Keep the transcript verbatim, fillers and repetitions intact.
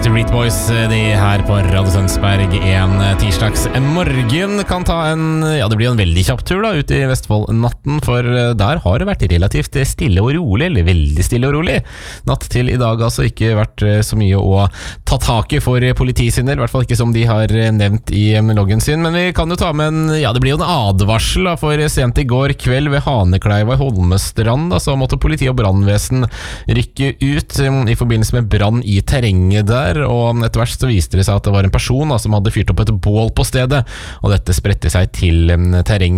Backstreet Boys, de her på Radio Tønsberg en tirsdags morgen kan ta en, ja det blir en veldig kjapp tur da, ut i Vestfold natten, for der har det vært relativt stille og rolig, eller veldig stille og rolig. Natt til i dag altså ikke vært så mye å ta tak i for politiet sin del, i hvert fall ikke som de har nevnt i loggen sin, men vi kan jo ta med en, ja det blir jo en advarsel da, for sent i går kveld ved Hanekleiva i Holmestrand, da, så måtte politi og brannvesen rykke ut i forbindelse med brann i terrenget der, og etter hvert så viste det seg at det var en person da, som hadde fyrt opp et bål på stedet, og dette spredte seg til terrenget